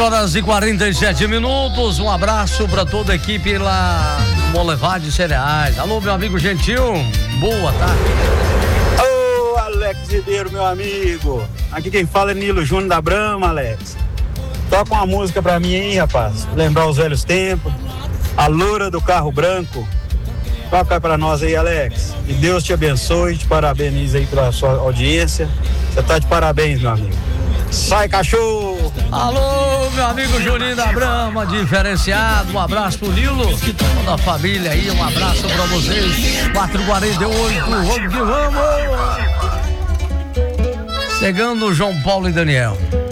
4 horas e 47 minutos. Um abraço para toda a equipe lá no Boulevard de Cereais. Alô, meu amigo Gentil. Boa tarde. Ô, Alex Ribeiro, meu amigo. Aqui quem fala é Nilo Júnior da Brama, Alex. Toca uma música pra mim aí, rapaz. Lembrar os velhos tempos. A loura do carro branco. Toca pra nós aí, Alex. E Deus te abençoe, te parabenize aí pela sua audiência. Você tá de parabéns, meu amigo. Sai, cachorro! Alô, meu amigo Juninho da Brama, diferenciado. Um abraço pro Nilo, toda a família aí. Um abraço pra vocês. 4h48, vamos que vamos! Chegando João Paulo e Daniel.